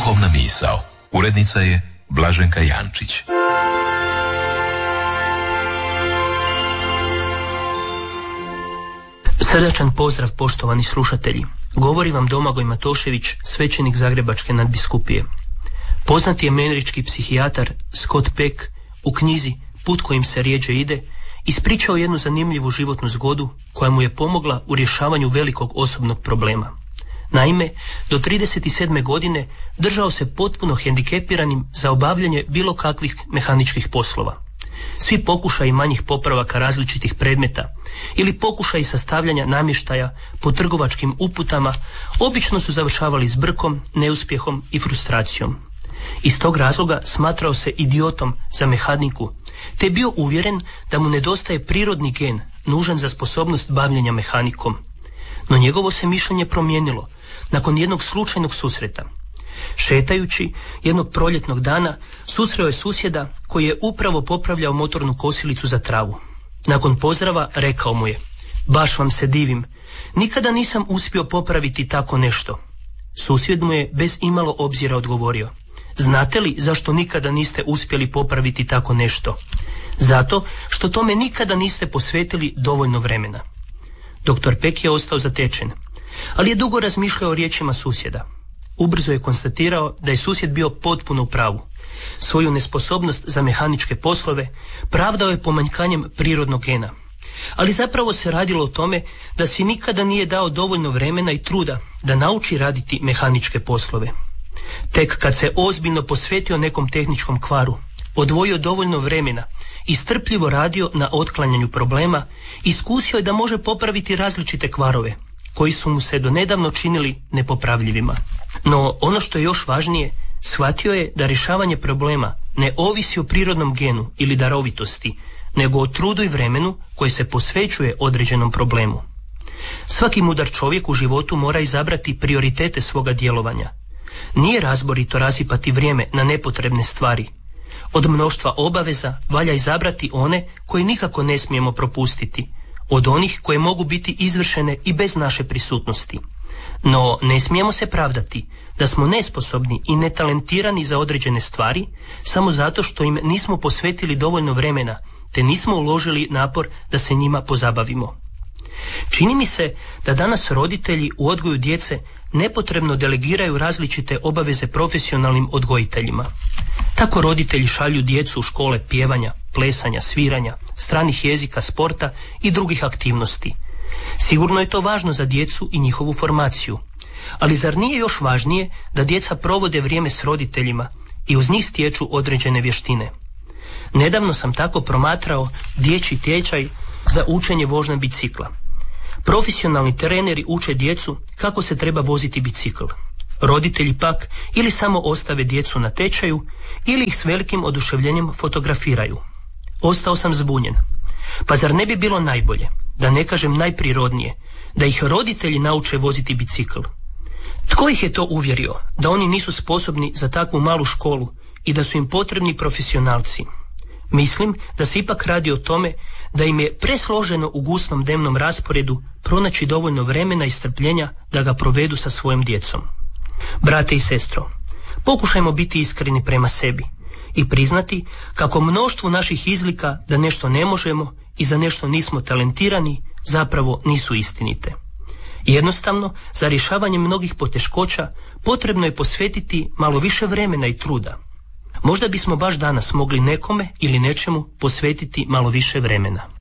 Duhovna misao. Urednica je Blaženka Jančić. Srdačan pozdrav, poštovani slušatelji. Govori vam Domagoj Matošević, svećenik Zagrebačke nadbiskupije. Poznati američki psihijatar Scott Peck u knjizi Put kojim se rijeđe ide ispričao jednu zanimljivu životnu zgodu koja mu je pomogla u rješavanju velikog osobnog problema. Naime, do 37. godine držao se potpuno hendikepiranim za obavljanje bilo kakvih mehaničkih poslova. Svi pokušaji manjih popravaka različitih predmeta ili pokušaji sastavljanja namještaja po trgovačkim uputama obično su završavali zbrkom, neuspjehom i frustracijom. Iz tog razloga smatrao se idiotom za mehaniku, te je bio uvjeren da mu nedostaje prirodni gen nužan za sposobnost bavljenja mehanikom. No njegovo se mišljenje promijenilo nakon jednog slučajnog susreta. Šetajući jednog proljetnog dana susreo je susjeda koji je upravo popravljao motornu kosilicu za travu. Nakon pozdrava rekao mu je: baš vam se divim, nikada nisam uspio popraviti tako nešto. Susjed mu je bez imalo obzira odgovorio: znate li zašto nikada niste uspjeli popraviti tako nešto? Zato što tome nikada niste posvetili dovoljno vremena. Doktor Peck je ostao zatečen, ali je dugo razmišljao o riječima susjeda. Ubrzo je konstatirao da je susjed bio potpuno u pravu. Svoju nesposobnost za mehaničke poslove pravdao je pomanjkanjem prirodnog gena. Ali zapravo se radilo o tome da si nikada nije dao dovoljno vremena i truda da nauči raditi mehaničke poslove. Tek kad se ozbiljno posvetio nekom tehničkom kvaru, odvojio dovoljno vremena i strpljivo radio na otklanjanju problema, iskusio je da može popraviti različite kvarove koji su mu se donedavno činili nepopravljivima. No ono što je još važnije, shvatio je da rješavanje problema ne ovisi o prirodnom genu ili darovitosti, nego o trudu i vremenu koje se posvećuje određenom problemu. Svaki mudar čovjek u životu mora izabrati prioritete svoga djelovanja. Nije razborito rasipati vrijeme na nepotrebne stvari. Od mnoštva obaveza valja izabrati one koje nikako ne smijemo propustiti, od onih koje mogu biti izvršene i bez naše prisutnosti. No ne smijemo se pravdati da smo nesposobni i netalentirani za određene stvari samo zato što im nismo posvetili dovoljno vremena te nismo uložili napor da se njima pozabavimo. Čini mi se da danas roditelji u odgoju djece nepotrebno delegiraju različite obaveze profesionalnim odgojiteljima. Tako roditelji šalju djecu u škole pjevanja, plesanja, sviranja, stranih jezika, sporta i drugih aktivnosti. Sigurno je to važno za djecu i njihovu formaciju, ali zar nije još važnije da djeca provode vrijeme s roditeljima i uz njih stječu određene vještine? Nedavno sam tako promatrao dječji tečaj za učenje vožnje bicikla. Profesionalni treneri uče djecu kako se treba voziti bicikl. Roditelji pak ili samo ostave djecu na tečaju ili ih s velikim oduševljenjem fotografiraju. Ostao sam zbunjen. Pa zar ne bi bilo najbolje, da ne kažem najprirodnije, da ih roditelji nauče voziti bicikl? Tko ih je to uvjerio da oni nisu sposobni za takvu malu školu i da su im potrebni profesionalci? Mislim da se ipak radi o tome da im je presloženo u gusnom dnevnom rasporedu pronaći dovoljno vremena i strpljenja da ga provedu sa svojom djecom. Brate i sestro, pokušajmo biti iskreni prema sebi i priznati kako mnoštvo naših izlika da nešto ne možemo i za nešto nismo talentirani zapravo nisu istinite. Jednostavno, za rješavanje mnogih poteškoća potrebno je posvetiti malo više vremena i truda. Možda bismo baš danas mogli nekome ili nečemu posvetiti malo više vremena.